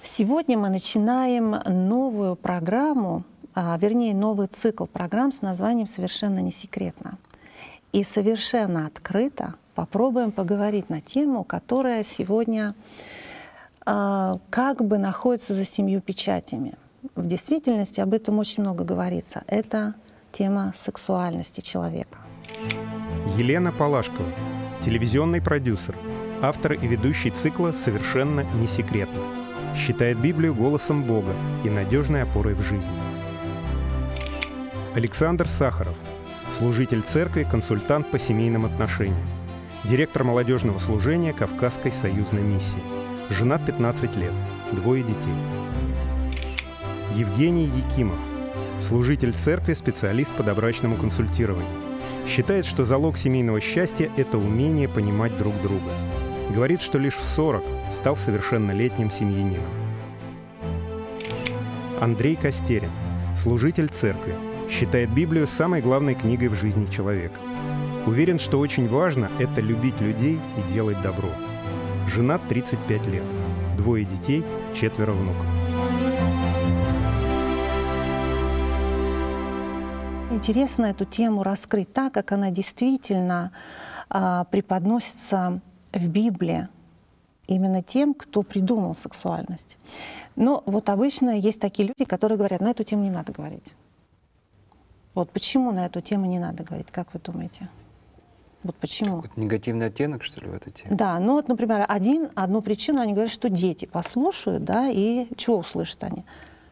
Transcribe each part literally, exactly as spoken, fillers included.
Сегодня мы начинаем новую программу, а, вернее, новый цикл программ с названием «Совершенно не секретно». И совершенно открыто попробуем поговорить на тему, которая сегодня а, как бы находится за семью печатями. В действительности об этом очень много говорится. Это тема сексуальности человека. Елена Палашкова, телевизионный продюсер, автор и ведущий цикла «Совершенно не секретно». Считает Библию голосом Бога и надежной опорой в жизни. Александр Сахаров, служитель церкви, консультант по семейным отношениям, директор молодежного служения Кавказской союзной миссии, женат пятнадцать лет, двое детей. Евгений Якимов, служитель церкви, специалист по добрачному консультированию. Считает, что залог семейного счастья – это умение понимать друг друга. Говорит, что лишь в сорок стал совершеннолетним семьянином. Андрей Костерин, служитель церкви, считает Библию самой главной книгой в жизни человека. Уверен, что очень важно – это любить людей и делать добро. Женат тридцать пять лет, двое детей, четверо внуков. Интересно эту тему раскрыть так, как она действительно а, преподносится в Библии именно тем, кто придумал сексуальность. Но вот обычно есть такие люди, которые говорят, на эту тему не надо говорить. Вот почему на эту тему не надо говорить, как вы думаете? Вот почему? Какой-то негативный оттенок, что ли, в этой теме? Да, ну вот, например, один, одну причину, они говорят, что дети послушают, да, и что услышат они?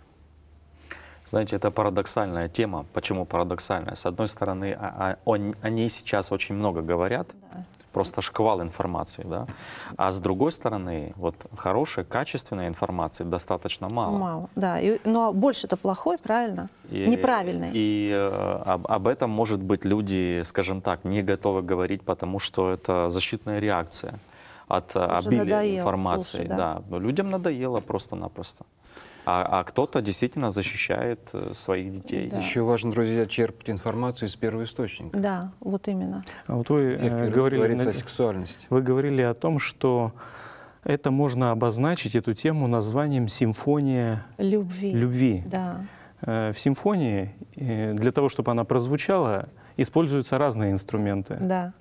Знаете, это парадоксальная тема. Почему парадоксальная? С одной стороны, о, о, о ней сейчас очень много говорят, да. Просто шквал информации, да? А с другой стороны, вот хорошей, качественной информации достаточно мало. Мало, да. И, но больше-то плохой, правильно? И, Неправильный. И э, об, об этом, может быть, люди, скажем так, не готовы говорить, потому что это защитная реакция от Уже обилия надоело, информации. Слушай, да? Да. Людям надоело просто-напросто. А, а кто-то действительно защищает своих детей. Да. Еще важно, друзья, черпать информацию из первого источника. Да, вот именно. А вот вы э, говорили о сексуальности. Вы говорили о том, что это можно обозначить, эту тему, названием «Симфония любви». любви. Да. Э, в симфонии, э, для того, чтобы она прозвучала, используются разные инструменты. Да.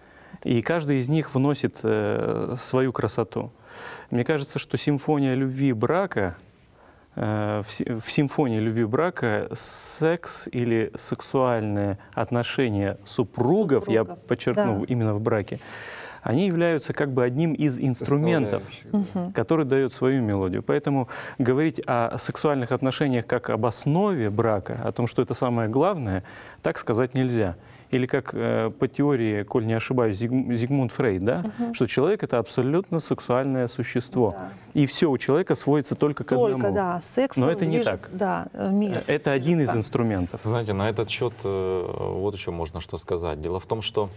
И каждый из них вносит э, свою красоту. Мне кажется, что симфония любви брака, в симфонии любви брака секс или сексуальные отношения супругов, супругов. я подчеркну, да. именно в браке, они являются как бы одним из инструментов, угу. который дает свою мелодию. Поэтому говорить о сексуальных отношениях как об основе брака, о том, что это самое главное, так сказать нельзя. Или как э, по теории, коль не ошибаюсь, Зигмунд Фрейд, да? угу. что человек — это абсолютно сексуальное существо. Да. И все у человека сводится только к только, одному. Да, секс. Но это не так. Да, мир. Это один из инструментов. Знаете, на этот счет вот еще можно что сказать. Дело в том, что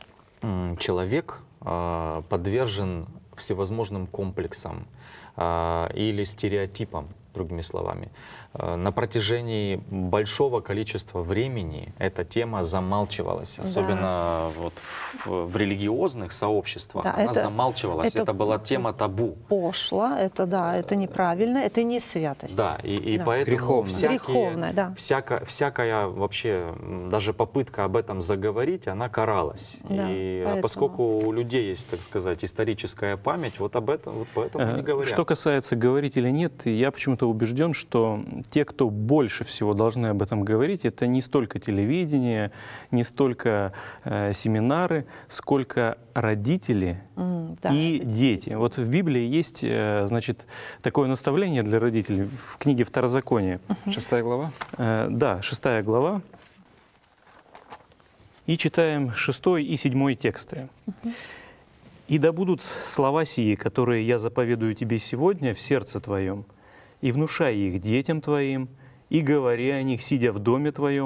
человек подвержен всевозможным комплексам или стереотипам, другими словами. На протяжении большого количества времени эта тема замалчивалась, особенно да. вот в, в религиозных сообществах. Да, она это, замалчивалась, это, это была тема табу. Пошло, это да, это неправильно, это не святость. Да, и, и да. поэтому Греховная. всякие, Греховная, да. всяко, всякая вообще, даже попытка об этом заговорить, она каралась. Да, и поэтому. Поскольку у людей есть, так сказать, историческая память, вот об этом, вот поэтому не говорят. Что касается говорить или нет, я почему-то убежден, что те, кто больше всего должны об этом говорить, это не столько телевидение, не столько э, семинары, сколько родители mm, да, и дети. Вот в Библии есть, э, значит, такое наставление для родителей в книге Второзакония. Uh-huh. Шестая глава? Э, да, шестая глава. И читаем шестой и седьмой тексты. Uh-huh. «И да будут слова сии, которые я заповедую тебе сегодня в сердце твоем, и внушай их детям твоим, и говори о них, сидя в доме твоем,